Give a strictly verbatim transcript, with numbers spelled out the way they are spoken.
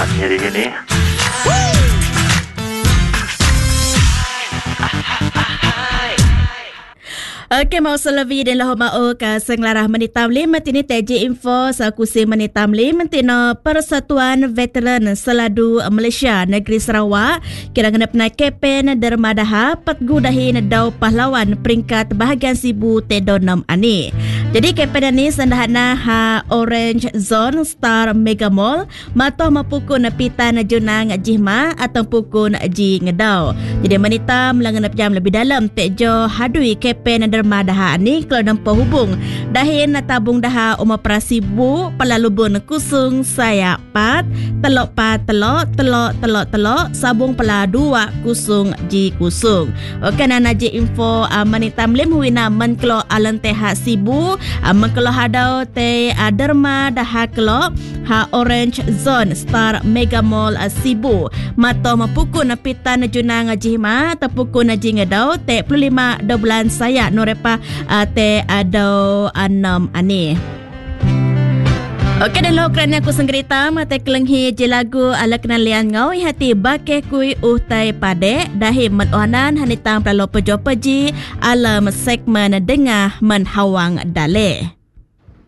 hari ini. Okey, mau selavi dan lahu mau ka senglarah menitam lim mentini T J Info sakusi menitam lim mentino Persatuan Veteran Seladu Malaysia Negeri Sarawak kira genep na kepen dermadaha petgudahin dau pahlawan peringkat bahagian sibu tedonom ani. Jadi kepen ni sendahana ha Orange Zone Star Mega Mall matoh mapukun pitan junang jihma atau pukun ji ngedau. Jadi menitam langan jam lebih dalam tejo hadui kepen dermadaha ni kalau nampak hubung dahin tabung daha operasi bu pelalubun kusung saya pat telok pat telok telok telok telok sabung pela dua kusung ji kusung. Okey nana je info uh, manitam lim huina menklo alanteha sibu uh, menklo hadau te uh, derma daha klo ha Orange Zone Star Mega Mall uh, sibu mato mapukun pitan junang jihma tepukun ji ngedau te puluh lima do bulan saya norepa uh, te ado enam ani. Okey dan lo kerana aku senggerita mata kelenghi je lagu ala kenalian ngau hati bakeh kui uhtai pade dahi menohanan hanitam pralo pejo peji alam segmen dengah menhawang dale.